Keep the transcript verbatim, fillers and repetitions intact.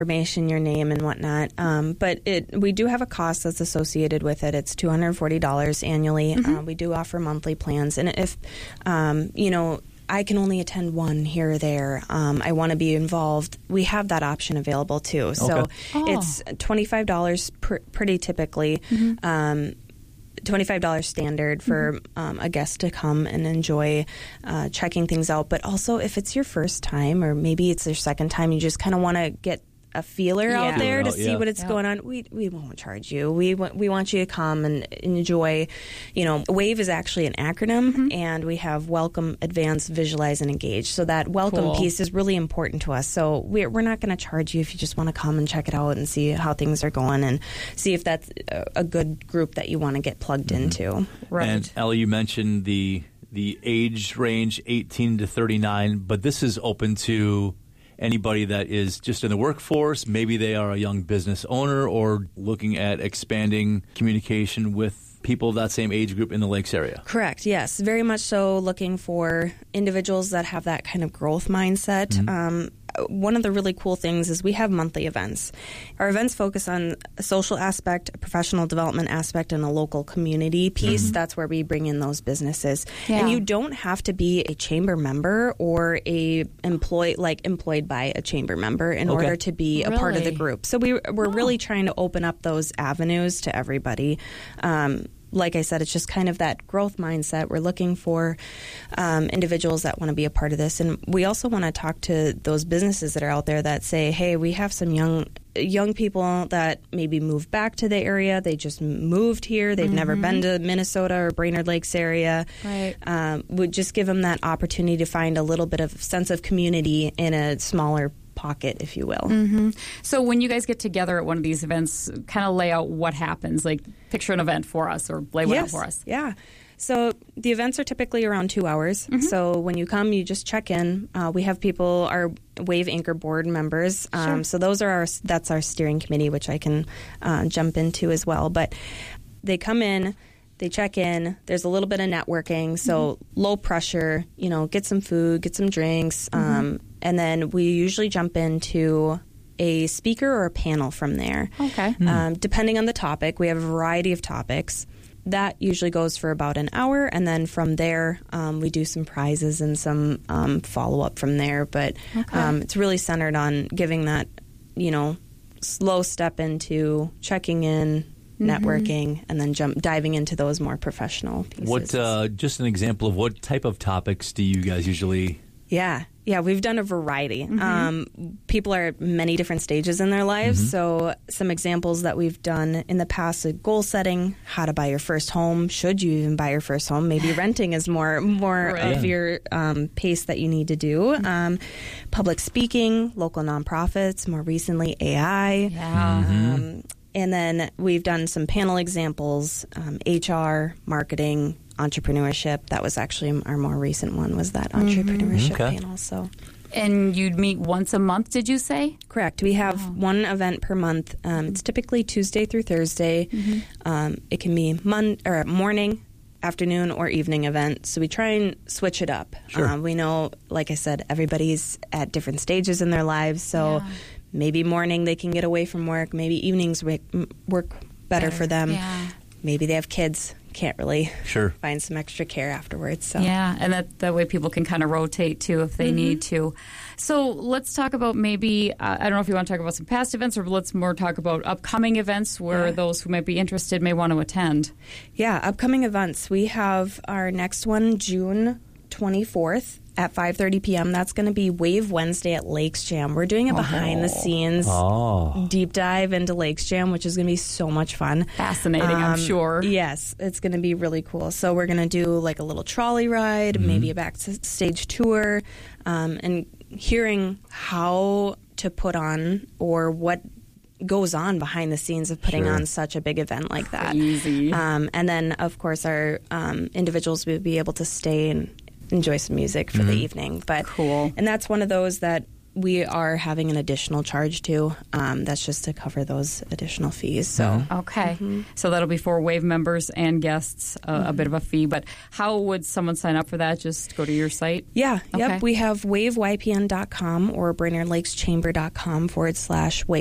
information, your name and whatnot. Um, but it we do have a cost that's associated with it. It's two hundred forty dollars annually. Mm-hmm. Uh, we do offer monthly plans. And if, um, you know, I can only attend one here or there, um, I want to be involved, we have that option available too. Okay. So oh. it's twenty-five dollars pr- pretty typically. Mm-hmm. Um, twenty-five dollars standard for mm-hmm. um, a guest to come and enjoy uh, checking things out. But also if it's your first time or maybe it's your second time, you just kind of want to get a feeler yeah. out there to out, see yeah. what it's yeah. going on. We we won't charge you. We we want you to come and enjoy. You know, WAVE is actually an acronym, mm-hmm. and we have Welcome, Advance, Visualize, and Engage. So that welcome cool. piece is really important to us. So we're we're not going to charge you if you just want to come and check it out and see how things are going and see if that's a, a good group that you want to get plugged mm-hmm. into. Right. And Ellie, you mentioned the the age range eighteen to thirty-nine, but this is open to anybody that is just in the workforce. Maybe they are a young business owner or looking at expanding communication with people of that same age group in the Lakes area. Correct, yes. Very much so looking for individuals that have that kind of growth mindset. Mm-hmm. Um, one of the really cool things is we have monthly events. Our events focus on a social aspect, a professional development aspect, and a local community piece. Mm-hmm. That's where we bring in those businesses. Yeah. And you don't have to be a chamber member or a employee, like employed by a chamber member in okay. order to be really? a part of the group. So we, we're oh. really trying to open up those avenues to everybody. Um, Like I said, it's just kind of that growth mindset. We're looking for um, individuals that want to be a part of this. And we also want to talk to those businesses that are out there that say, hey, we have some young young people that maybe moved back to the area. They just moved here. They've mm-hmm. never been to Minnesota or Brainerd Lakes area. Right. Um, would just give them that opportunity to find a little bit of sense of community in a smaller pocket, if you will. Mm-hmm. So when you guys get together at one of these events, kind of lay out what happens, like picture an event for us or lay one yes. out for us. Yeah. So the events are typically around two hours. Mm-hmm. So when you come, you just check in. Uh, we have people, our WAVE Anchor Board members. Um, sure. So those are our, that's our steering committee, which I can uh, jump into as well. But they come in, they check in. There's a little bit of networking, so mm-hmm. low pressure. You know, get some food, get some drinks, mm-hmm. um, and then we usually jump into a speaker or a panel from there. Okay. Mm. Um, depending on the topic, we have a variety of topics. That usually goes for about an hour, and then from there, um, we do some prizes and some um, follow up from there. But okay. um, it's really centered on giving that, you know, slow step into checking in, networking, mm-hmm. and then jump diving into those more professional pieces. What, uh, just an example of what type of topics do you guys usually? Yeah, yeah, we've done a variety. Mm-hmm. Um, people are at many different stages in their lives. Mm-hmm. So some examples that we've done in the past: are goal setting, how to buy your first home. Should you even buy your first home? Maybe renting is more more right. of your um, pace that you need to do. Mm-hmm. Um, public speaking, local nonprofits. More recently, A I. Yeah. Mm-hmm. Um, And then we've done some panel examples, um, H R, marketing, entrepreneurship. That was actually our more recent one, was that entrepreneurship mm-hmm. okay. panel. So, and you'd meet once a month, did you say? Correct. We have wow. one event per month. Um, it's typically Tuesday through Thursday. Mm-hmm. Um, it can be mon- or morning, afternoon, or evening event. So we try and switch it up. Sure. Um, we know, like I said, everybody's at different stages in their lives. So yeah. maybe morning they can get away from work. Maybe evenings work, work better, better for them. Yeah. Maybe they have kids. Can't really sure. find some extra care afterwards. So. Yeah, and that, that way people can kind of rotate too if they mm-hmm. need to. So let's talk about maybe, uh, I don't know if you want to talk about some past events, or let's more talk about upcoming events where yeah. those who might be interested may want to attend. Yeah, upcoming events. We have our next one June twenty-fourth at five thirty p.m. That's going to be WAVE Wednesday at Lakes Jam. We're doing a behind-the-scenes oh. deep dive into Lakes Jam, which is going to be so much fun. Fascinating, um, I'm sure. Yes, it's going to be really cool. So we're going to do like a little trolley ride, mm-hmm. maybe a backstage tour, um, and hearing how to put on or what goes on behind the scenes of putting sure. on such a big event like that. Easy. Um, and then, of course, our um, individuals will be able to stay and enjoy some music for mm-hmm. the evening. But cool. And that's one of those that we are having an additional charge too. Um, that's just to cover those additional fees. So okay, mm-hmm. so that'll be for Wave members and guests, uh, mm-hmm. a bit of a fee. But how would someone sign up for that? Just go to your site. Yeah, okay. yep. We have wave y p n dot com or brainerd lakes chamber dot com forward slash wave.